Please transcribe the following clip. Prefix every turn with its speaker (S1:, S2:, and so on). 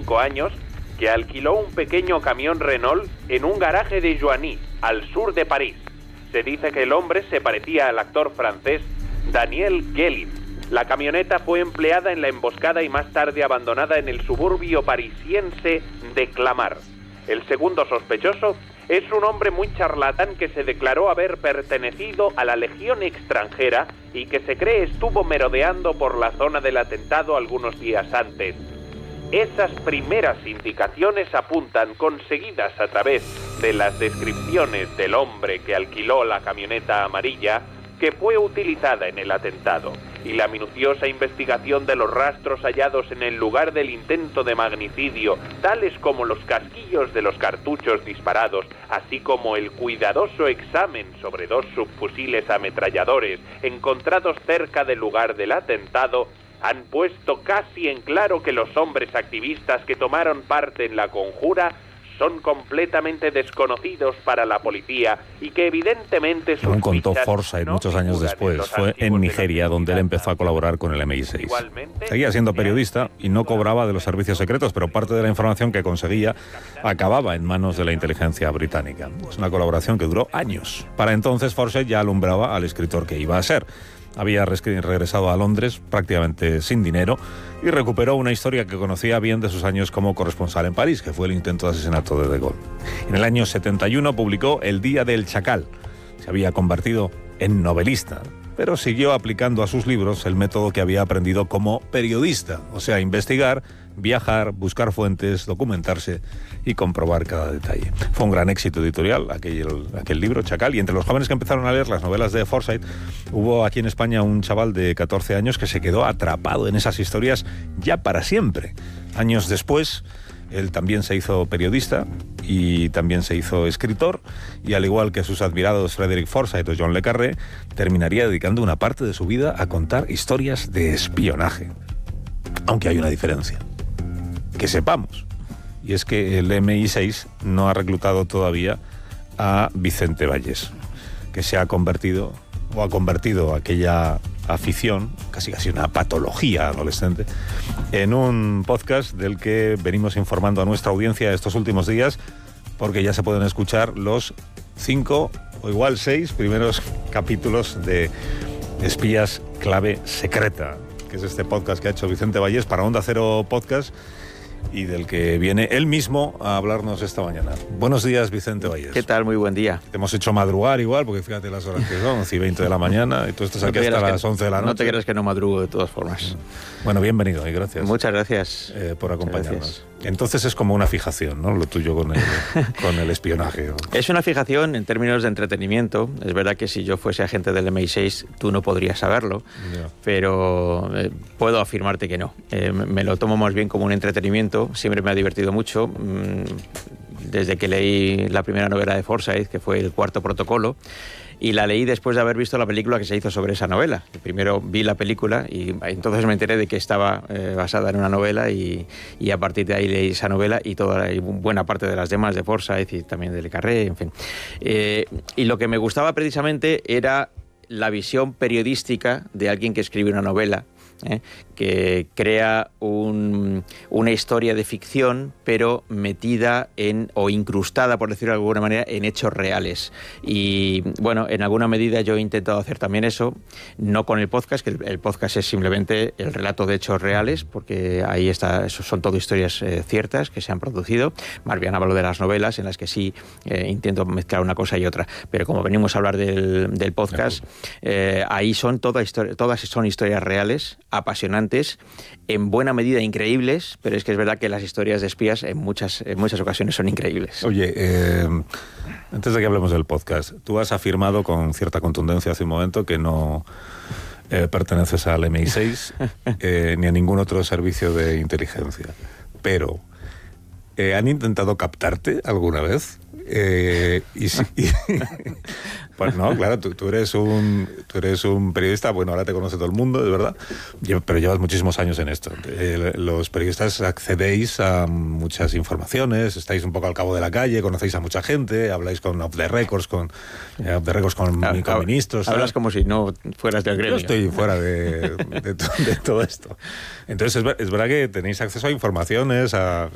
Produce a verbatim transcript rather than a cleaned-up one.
S1: cinco años, que alquiló un pequeño camión Renault en un garaje de Joigny, al sur de París. Se dice que el hombre se parecía al actor francés Daniel Guérin. La camioneta fue empleada en la emboscada y más tarde abandonada en el suburbio parisiense de Clamart. El segundo sospechoso es un hombre muy charlatán que se declaró haber pertenecido a la Legión extranjera y que se cree estuvo merodeando por la zona del atentado algunos días antes. Esas primeras indicaciones apuntan, conseguidas a través de las descripciones del hombre que alquiló la camioneta amarilla, que fue utilizada en el atentado, y la minuciosa investigación de los rastros hallados en el lugar del intento de magnicidio, tales como los casquillos de los cartuchos disparados, así como el cuidadoso examen sobre dos subfusiles ametralladores encontrados cerca del lugar del atentado, han puesto casi en claro que los hombres activistas que tomaron parte en la conjura son completamente desconocidos para la policía y que evidentemente...
S2: Según contó Forsyth no muchos años después, fue en Nigeria donde él empezó a colaborar con el M I seis. Seguía siendo periodista y no cobraba de los servicios secretos, pero parte de la información que conseguía acababa en manos de la inteligencia británica. Es una colaboración que duró años. Para entonces Forsyth ya alumbraba al escritor que iba a ser. Había regresado a Londres prácticamente sin dinero y recuperó una historia que conocía bien de sus años como corresponsal en París, que fue el intento de asesinato de De Gaulle. En el año setenta y uno publicó El Día del Chacal. Se había convertido en novelista, pero siguió aplicando a sus libros el método que había aprendido como periodista, o sea, investigar, viajar, buscar fuentes, documentarse y comprobar cada detalle. Fue un gran éxito editorial aquel, aquel libro, Chacal, y entre los jóvenes que empezaron a leer las novelas de Forsyth, hubo aquí en España un chaval de catorce años que se quedó atrapado en esas historias ya para siempre. Años después, él también se hizo periodista y también se hizo escritor, y al igual que sus admirados Frederick Forsyth o John le Carré, terminaría dedicando una parte de su vida a contar historias de espionaje. Aunque hay una diferencia, que sepamos, y es que el M I seis no ha reclutado todavía a Vicente Vallés, que se ha convertido, o ha convertido aquella afición, casi casi una patología adolescente, en un podcast del que venimos informando a nuestra audiencia estos últimos días, porque ya se pueden escuchar los cinco o igual seis primeros capítulos de Espías Clave Secreta, que es este podcast que ha hecho Vicente Vallés para Onda Cero Podcast y del que viene él mismo a hablarnos esta mañana. Buenos días, Vicente Vallés.
S3: ¿Qué tal? Muy buen día.
S2: Te hemos hecho madrugar igual, porque fíjate las horas que son, once y veinte de la mañana, y tú estás aquí hasta las once de la noche.
S3: No te creas que no madrugo de todas formas.
S2: Bueno, bienvenido y gracias.
S3: Muchas gracias.
S2: Eh, por acompañarnos. Gracias. Entonces es como una fijación, ¿no? Lo tuyo con el, con el espionaje, ¿no?
S3: Es una fijación en términos de entretenimiento. Es verdad que si yo fuese agente del M I seis, tú no podrías saberlo, yeah. pero eh, puedo afirmarte que no. Eh, me lo tomo más bien como un entretenimiento. Siempre me ha divertido mucho. Desde que leí la primera novela de Forsyth, que fue El Cuarto Protocolo, y la leí después de haber visto la película que se hizo sobre esa novela. Primero vi la película y entonces me enteré de que estaba eh, basada en una novela, y, y a partir de ahí leí esa novela y toda y buena parte de las demás de Forsyth y también de Le Carré, en fin. Eh, y lo que me gustaba precisamente era la visión periodística de alguien que escribe una novela, ¿eh? que crea un, una historia de ficción, pero metida en, o incrustada, por decirlo de alguna manera, en hechos reales. Y bueno, en alguna medida yo he intentado hacer también eso, no con el podcast, que el, el podcast es simplemente el relato de hechos reales, porque ahí está, eso son todo historias eh, ciertas que se han producido. Más bien hablo de las novelas, en las que sí eh, intento mezclar una cosa y otra. Pero como venimos a hablar del, del podcast, eh, ahí son toda histori- todas son historias reales, apasionantes, en buena medida increíbles, pero es que es verdad que las historias de espías en muchas, en muchas ocasiones son increíbles.
S2: Oye, eh, antes de que hablemos del podcast, tú has afirmado con cierta contundencia hace un momento que no eh, perteneces al M I seis eh, ni a ningún otro servicio de inteligencia, pero eh, ¿han intentado captarte alguna vez? Eh, y, si, y pues no, claro, tú, tú eres un tú eres un periodista, bueno, ahora te conoce todo el mundo, de verdad, pero llevas muchísimos años en esto. Eh, los periodistas accedéis a muchas informaciones, estáis un poco al cabo de la calle, conocéis a mucha gente, habláis con off the records, con eh, off the records con, ah, con ministros.
S3: Hablas, ¿sabes? Como si no fueras del gremio.
S2: Yo estoy fuera de, de, de, de todo esto. Entonces es, es verdad que tenéis acceso a informaciones, a,